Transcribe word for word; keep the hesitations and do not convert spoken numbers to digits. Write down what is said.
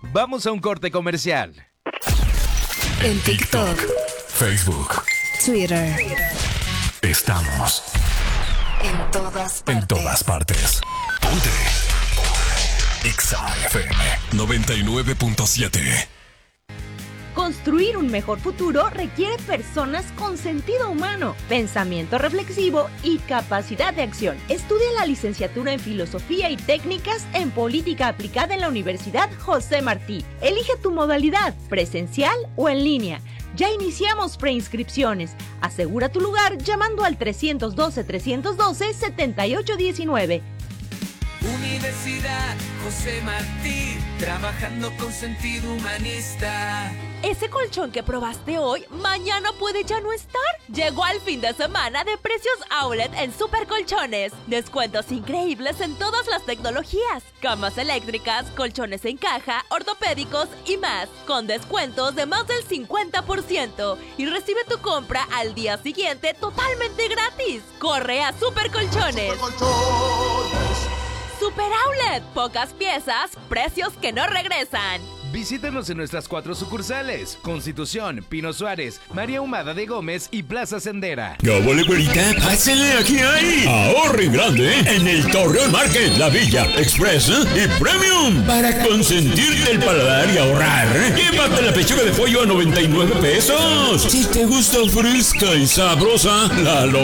Vamos a un corte comercial. En TikTok, Facebook, Twitter. Estamos En todas partes. en todas partes. Ponte Exa F M noventa y nueve punto siete. Construir un mejor futuro requiere personas con sentido humano, pensamiento reflexivo y capacidad de acción. Estudia la licenciatura en Filosofía y Técnicas en Política Aplicada en la Universidad José Martí. Elige tu modalidad, presencial o en línea. Ya iniciamos preinscripciones. Asegura tu lugar llamando al trescientos doce, trescientos doce, setenta y ocho diecinueve. Universidad José Martí, trabajando con sentido humanista. Ese colchón que probaste hoy, mañana puede ya no estar. Llegó al fin de semana de precios outlet en Super Colchones. Descuentos increíbles en todas las tecnologías. Camas eléctricas, colchones en caja, ortopédicos y más. Con descuentos de más del cincuenta por ciento. Y recibe tu compra al día siguiente totalmente gratis. Corre a Super Colchones. Super Outlet. Pocas piezas, precios que no regresan. Visítanos en nuestras cuatro sucursales: Constitución, Pino Suárez, María Humada de Gómez y Plaza Sendera. ¿Qué hubo, güerita? ¡Pásale aquí hay! Ahorre en grande en el Torreón Market, La Villa, Express y Premium. Para consentirte el paladar y ahorrar, llévate la pechuga de pollo a noventa y nueve pesos. Si te gusta fresca y sabrosa, la lo